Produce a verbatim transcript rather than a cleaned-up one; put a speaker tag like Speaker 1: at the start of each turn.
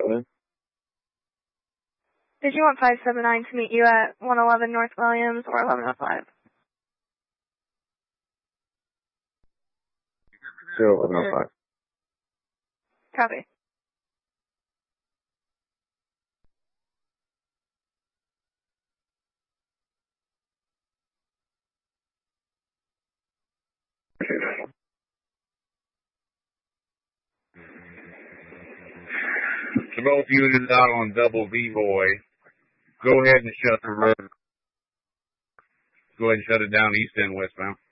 Speaker 1: seven.
Speaker 2: Did you want five seven nine to meet you at one eleven North Williams or eleven oh five?
Speaker 1: Zero eleven oh five.
Speaker 2: Copy.
Speaker 3: To both units out on double V-Boy, go ahead and shut the road. Go ahead and shut it down east and westbound.